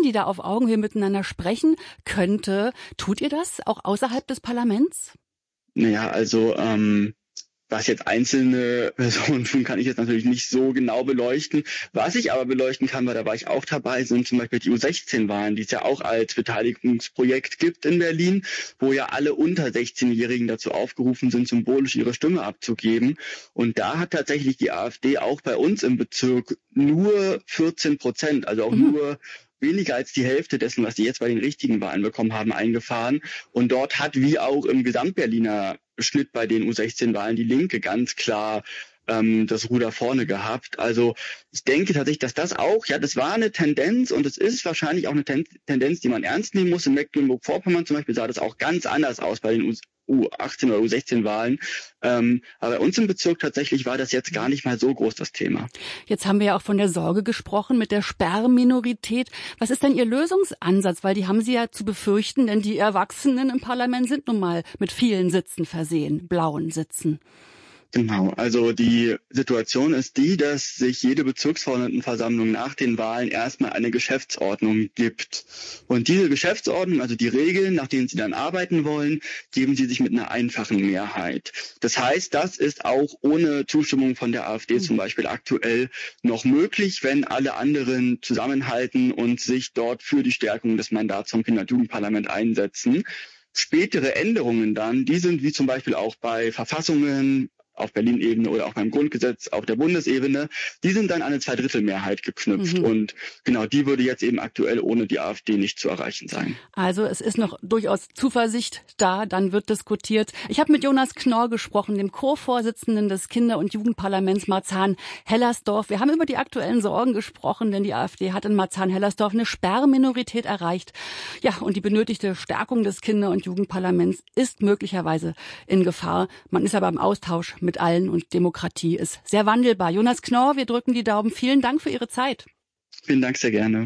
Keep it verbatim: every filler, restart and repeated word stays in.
die da auf Augenhöhe miteinander sprechen könnte. Tut ihr das auch außerhalb des Parlaments? Naja, also ähm, was jetzt einzelne Personen tun, kann ich jetzt natürlich nicht so genau beleuchten. Was ich aber beleuchten kann, weil da war ich auch dabei, sind zum Beispiel die U sechzehn Wahlen, die es ja auch als Beteiligungsprojekt gibt in Berlin, wo ja alle unter sechzehnjährigen dazu aufgerufen sind, symbolisch ihre Stimme abzugeben. Und da hat tatsächlich die AfD auch bei uns im Bezirk nur vierzehn Prozent, also auch mhm. nur weniger als die Hälfte dessen, was sie jetzt bei den richtigen Wahlen bekommen haben, eingefahren. Und dort hat, wie auch im Gesamtberliner Schnitt bei den U sechzehn Wahlen, die Linke ganz klar ähm, das Ruder vorne gehabt. Also ich denke tatsächlich, dass das auch, ja, das war eine Tendenz und es ist wahrscheinlich auch eine Ten- Tendenz, die man ernst nehmen muss. In Mecklenburg-Vorpommern zum Beispiel sah das auch ganz anders aus bei den U achtzehn oder U sechzehn Wahlen. Ähm, aber bei uns im Bezirk tatsächlich war das jetzt gar nicht mal so groß, das Thema. Jetzt haben wir ja auch von der Sorge gesprochen mit der Sperrminorität. Was ist denn Ihr Lösungsansatz? Weil die haben Sie ja zu befürchten, denn die Erwachsenen im Parlament sind nun mal mit vielen Sitzen versehen, blauen Sitzen. Genau, also die Situation ist die, dass sich jede Bezirksverordnetenversammlung nach den Wahlen erstmal eine Geschäftsordnung gibt. Und diese Geschäftsordnung, also die Regeln, nach denen sie dann arbeiten wollen, geben sie sich mit einer einfachen Mehrheit. Das heißt, das ist auch ohne Zustimmung von der AfD mhm. zum Beispiel aktuell noch möglich, wenn alle anderen zusammenhalten und sich dort für die Stärkung des Mandats vom Kinder- und Jugendparlament einsetzen. Spätere Änderungen dann, die sind wie zum Beispiel auch bei Verfassungen, auf Berlin-Ebene oder auch beim Grundgesetz auf der Bundesebene, die sind dann an eine Zweidrittelmehrheit geknüpft. Mhm. Und genau die würde jetzt eben aktuell ohne die AfD nicht zu erreichen sein. Also es ist noch durchaus Zuversicht da, dann wird diskutiert. Ich habe mit Jonas Knorr gesprochen, dem Co-Vorsitzenden des Kinder- und Jugendparlaments Marzahn-Hellersdorf. Wir haben über die aktuellen Sorgen gesprochen, denn die AfD hat in Marzahn-Hellersdorf eine Sperrminorität erreicht. Ja, und die benötigte Stärkung des Kinder- und Jugendparlaments ist möglicherweise in Gefahr. Man ist aber im Austausch mit allen und Demokratie ist sehr wandelbar. Jonas Knorr, wir drücken die Daumen. Vielen Dank für Ihre Zeit. Vielen Dank, sehr gerne.